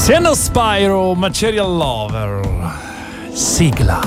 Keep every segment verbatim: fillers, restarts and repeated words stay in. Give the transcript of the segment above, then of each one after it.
Siena Spyro, Material Lover. Sigla.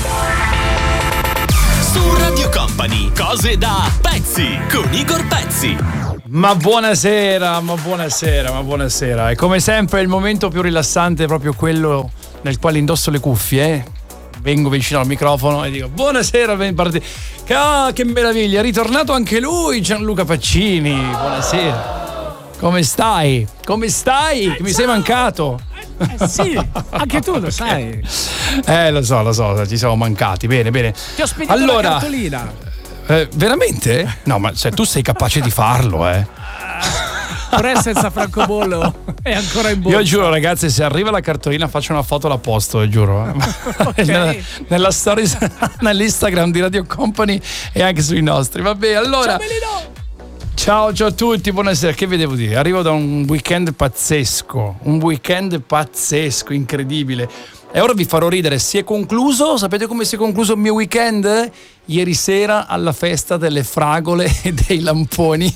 Su Radio Company, cose da pezzi con Igor Pezzi. Ma buonasera, ma buonasera, ma buonasera. E come sempre il momento più rilassante è proprio quello nel quale indosso le cuffie, eh? Vengo vicino al microfono e dico buonasera, ben partiti. Ah, che meraviglia, è ritornato anche lui, Gianluca Pacini. Buonasera. Come stai? Come stai? Eh, che mi ciao. sei mancato? Eh sì, anche tu lo sai. Eh, lo so, lo so, ci siamo mancati. Bene, bene. Ti ho spedito allora, la cartolina. Eh, veramente? No, ma se tu sei capace di farlo, eh. Pre senza francobollo è ancora in borsa. Io giuro, ragazzi, se arriva la cartolina faccio una foto alla posto, giuro. Okay. nella, nella storia, nell'Instagram di Radio Company e anche sui nostri. Vabbè, allora. Ciao Melino. Ciao, ciao a tutti, buonasera. Che vi devo dire? Arrivo da un weekend pazzesco, un weekend pazzesco, incredibile. E ora vi farò ridere. Si è concluso, sapete come si è concluso il mio weekend? Ieri sera alla festa delle fragole e dei lamponi.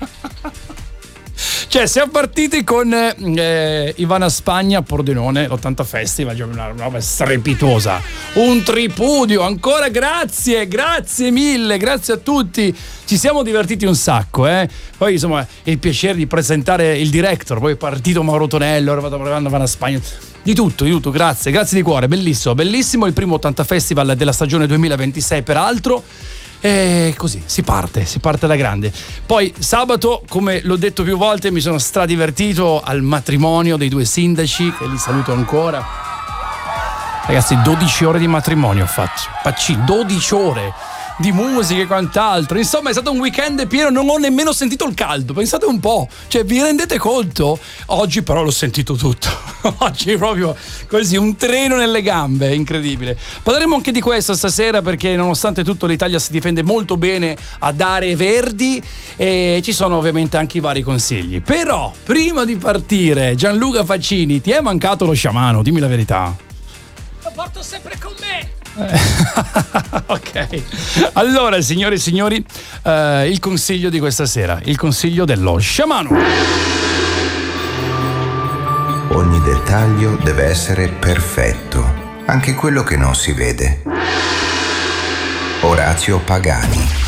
Cioè, siamo partiti con eh, Ivana Spagna a Pordenone, l'ottanta Festival, una roba strepitosa, un tripudio, ancora grazie, grazie mille, grazie a tutti, ci siamo divertiti un sacco, eh. Poi insomma il piacere di presentare il director, poi è partito Mauro Tonello, è arrivando Ivana Spagna, di tutto, di tutto, grazie, grazie di cuore, bellissimo, bellissimo, il primo ottanta Festival della stagione duemilaventisei peraltro. E così si parte, si parte alla grande. Poi sabato, come l'ho detto più volte, mi sono stradivertito al matrimonio dei due sindaci, che li saluto ancora. Ragazzi, dodici ore di matrimonio ho fatto. Pacci, dodici ore di musica e quant'altro. Insomma, è stato un weekend pieno, non ho nemmeno sentito il caldo. Pensate un po', cioè vi rendete conto? Oggi però l'ho sentito tutto. Oggi proprio così, un treno nelle gambe, incredibile. Parleremo anche di questo stasera perché nonostante tutto l'Italia si difende molto bene ad aree verdi e ci sono ovviamente anche i vari consigli. Però, prima di partire, Gianluca Pacini, ti è mancato lo sciamano? Dimmi la verità. Lo porto sempre con me. Ok, allora signore e signori, eh, il consiglio di questa sera, il consiglio dello sciamano. Ogni dettaglio deve essere perfetto, anche quello che non si vede. Orazio Pagani.